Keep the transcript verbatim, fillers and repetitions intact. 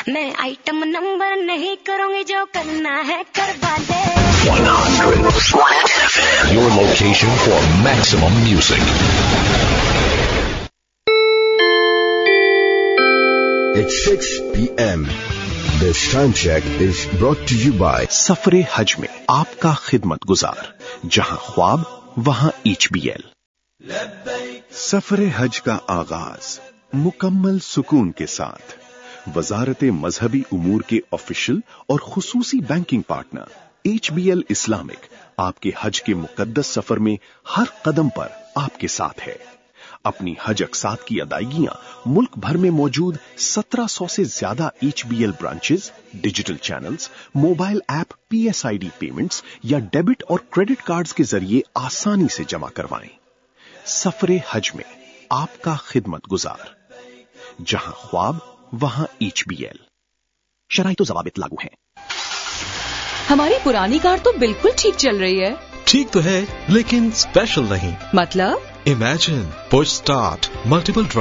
मैं item number नहीं करूंगी, जो करना है करवा दे। one hundred F M, your location for maximum music. It's six p m This time check is brought to you by सफरे हज में आपका खिदमत गुजार, जहां ख्वाब वहां एच बी एल। सफरे हज का आगाज मुकम्मल सुकून के साथ वजारत मजहबी उमूर के ऑफिशियल और खुसूसी banking partner H B L Islamic आपके हज के मुकद्दस सफर में हर कदम पर आपके साथ है। अपनी हज अक़सात की अदायगियां मुल्क भर में मौजूद सत्रह सौ से ज्यादा H B L branches, digital channels, mobile app, P S I D payments या डेबिट और क्रेडिट कार्ड्स के जरिए आसानी से जमा करवाएं। सफरे हज में आपका खिदमत गुजार, जहां ख्वाब वहां एच बी एल। शराइत व ज़वाबित लागू हैं। हमारी पुरानी कार तो बिल्कुल ठीक चल रही है। ठीक तो है, लेकिन स्पेशल नहीं। मतलब इमेजिन पुश स्टार्ट, मल्टीपल